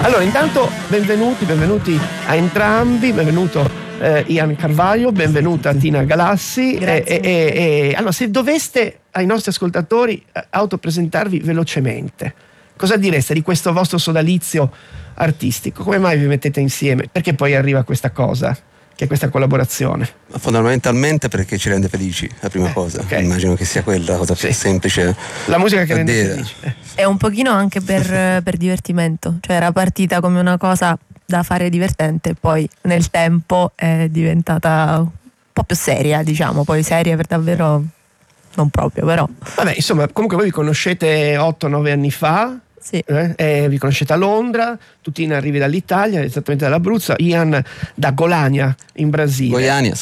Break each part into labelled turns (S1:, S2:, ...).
S1: Allora, intanto benvenuti a entrambi, benvenuto Ian Carvaglio, benvenuta Tina Galassi. Allora, se doveste ai nostri ascoltatori autopresentarvi velocemente, cosa direste di questo vostro sodalizio artistico? Come mai vi mettete insieme? Perché poi arriva questa cosa, che è questa collaborazione?
S2: Fondamentalmente perché ci rende felici, la prima cosa.
S1: Okay.
S2: Immagino che sia quella la cosa più semplice.
S1: La musica che rende felici.
S3: È un pochino anche per divertimento, cioè era partita come una cosa da fare divertente, poi nel tempo è diventata un po' più seria, diciamo, poi seria per davvero non proprio, però.
S1: Vabbè, insomma, comunque voi vi conoscete 8-9 anni fa.
S3: Sì.
S1: Vi conoscete a Londra, tu Tina arrivi dall'Italia, esattamente dall'Abruzzo, Ian da Golagna in Brasile.
S2: Goiânia,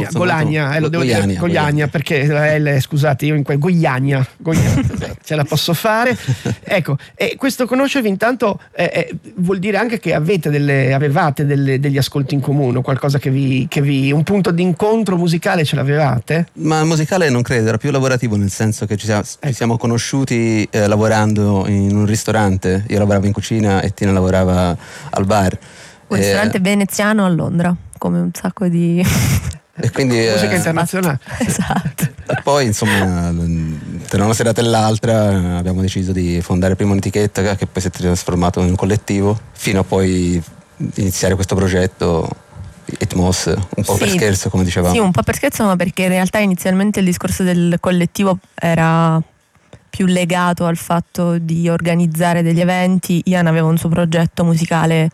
S1: lo devo dire Goiânia perché la L, scusate, io in quel Goiânia ce la posso fare. Ecco, e questo conoscervi intanto vuol dire anche che avevate degli ascolti in comune, qualcosa che vi un punto di incontro musicale ce l'avevate?
S2: Ma musicale non credo, era più lavorativo, nel senso che ci siamo conosciuti lavorando in un ristorante. Io lavoravo in cucina e Tina lavorava al bar.
S3: Un ristorante veneziano a Londra, come un sacco di
S2: e quindi
S1: musica internazionale.
S3: Esatto.
S2: E poi insomma tra una serata e l'altra abbiamo deciso di fondare prima un'etichetta che poi si è trasformato in un collettivo, fino a poi iniziare questo progetto Etmos, un po' per scherzo, come dicevamo.
S3: Sì, un po' per scherzo, ma perché in realtà inizialmente il discorso del collettivo era più legato al fatto di organizzare degli eventi. Ian aveva un suo progetto musicale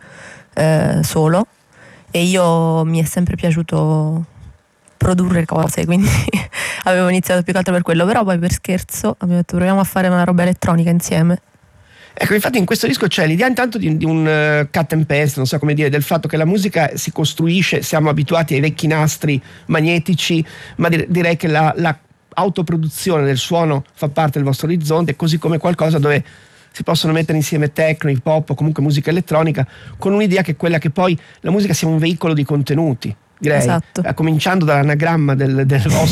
S3: solo, e io mi è sempre piaciuto produrre cose, quindi avevo iniziato più che altro per quello, però poi per scherzo abbiamo detto proviamo a fare una roba elettronica insieme.
S1: Ecco, infatti in questo disco c'è l'idea intanto di un cut and paste, non so come dire, del fatto che la musica si costruisce, siamo abituati ai vecchi nastri magnetici, ma direi che la autoproduzione del suono fa parte del vostro orizzonte, così come qualcosa dove si possono mettere insieme techno, hip hop o comunque musica elettronica, con un'idea che è quella che poi la musica sia un veicolo di contenuti, direi.
S3: Esatto.
S1: Cominciando dall'anagramma del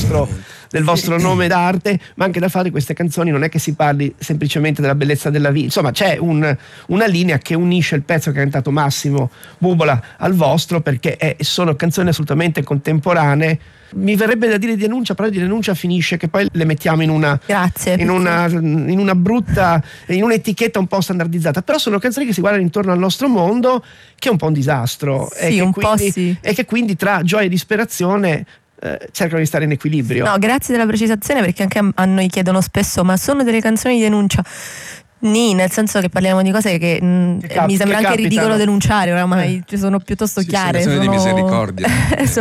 S1: vostro nome d'arte, ma anche dal fatto che queste canzoni non è che si parli semplicemente della bellezza della vita, insomma c'è una linea che unisce il pezzo che ha cantato Massimo Bubola al vostro, perché sono canzoni assolutamente contemporanee. Mi verrebbe da dire di denuncia, però di denuncia finisce che poi le mettiamo in una brutta, in un'etichetta un po' standardizzata, però sono canzoni che si guardano intorno al nostro mondo, che è un po' un disastro, e che quindi tra gioia e disperazione cercano di stare in equilibrio.
S3: No, grazie della precisazione, perché anche a noi chiedono spesso: ma sono delle canzoni di denuncia? Nel senso che parliamo di cose che mi sembra anche ridicolo denunciare oramai, sono piuttosto chiare,
S4: sono di misericordia.